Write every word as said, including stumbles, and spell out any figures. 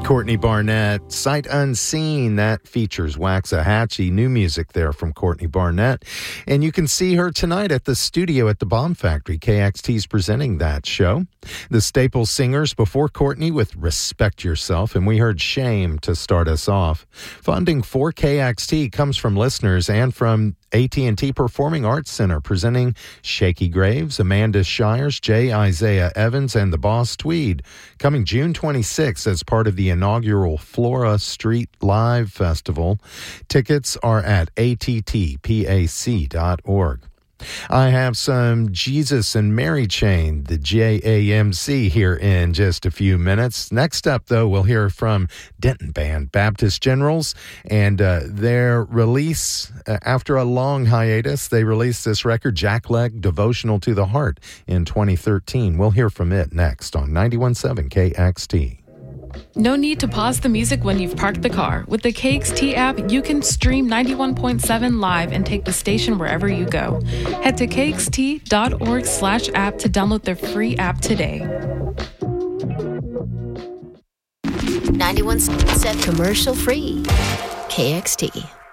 Courtney Barnett, Sight Unseen, that features Waxahachie. New music there from Courtney Barnett. And you can see her tonight at the studio at the Bomb Factory. K X T's presenting that show. The Staple Singers before Courtney with Respect Yourself, and we heard Shame to start us off. Funding for K X T comes from listeners and from A T and T Performing Arts Center, presenting Shaky Graves, Amanda Shires, J. Isaiah Evans, and the Boss Tweed, coming June twenty-sixth as part of the inaugural Flora Street Live Festival. Tickets are at A T T pac dot org. I have some Jesus and Mary Chain, the J A M C, here in just a few minutes. Next up, though, we'll hear from Denton Band Baptist Generals and uh, their release uh, after a long hiatus. They released this record, Jackleg, Devotional to the Heart, in twenty thirteen. We'll hear from it next on ninety-one point seven K X T. No need to pause the music when you've parked the car. With the K X T app, you can stream ninety-one point seven live and take the station wherever you go. Head to k x t dot org slash app to download their free app today. ninety-one point seven commercial free. K X T.